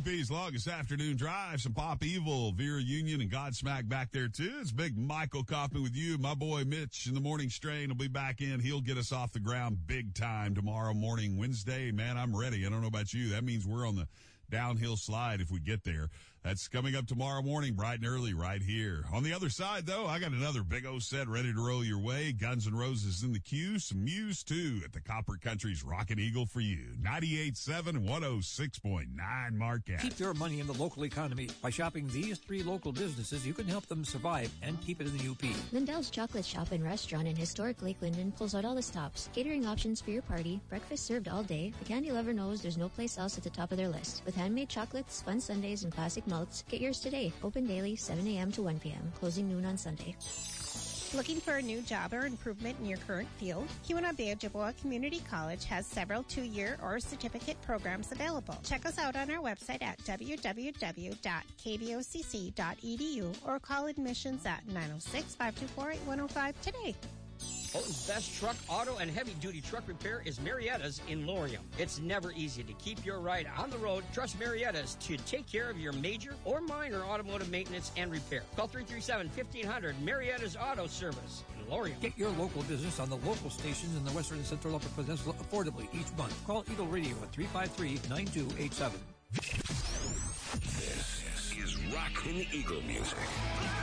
UP's longest afternoon drive. Some Pop Evil, Vera Union, and Godsmack back there too. It's Big Michael Kaufman with you. My boy Mitch in the morning strain will be back in. He'll get us off the ground big time tomorrow morning, Wednesday. Man, I'm ready. I don't know about you. That means we're on the downhill slide if we get there. That's coming up tomorrow morning, bright and early, right here. On the other side, though, I got another big O set ready to roll your way. Guns N' Roses in the queue, some Muse, too, at the Copper Country's Rockin' Eagle for you. 98.7 and 106.9 Marquette. Keep your money in the local economy. By shopping these 3 local businesses, you can help them survive and keep it in the UP. Lindell's Chocolate Shop and Restaurant in historic Lake Linden pulls out all the stops. Catering options for your party, breakfast served all day. The candy lover knows there's no place else at the top of their list. With handmade chocolates, fun sundaes, and classic melts, get yours today. Open daily, 7 a.m. to 1 p.m., closing noon on Sunday. Looking for a new job or improvement in your current field? Keweenaw Bay Ojibwa Community College has several 2-year or certificate programs available. Check us out on our website at www.kbocc.edu or call admissions at 906-524-8105 today. Houghton's best truck, auto, and heavy-duty truck repair is Marietta's in Laurium. It's never easy to keep your ride on the road. Trust Marietta's to take care of your major or minor automotive maintenance and repair. Call 337-1500 Marietta's Auto Service in Laurium. Get your local business on the local stations in the Western and Central Upper Peninsula affordably each month. Call Eagle Radio at 353-9287. This is Rockin' Eagle Music.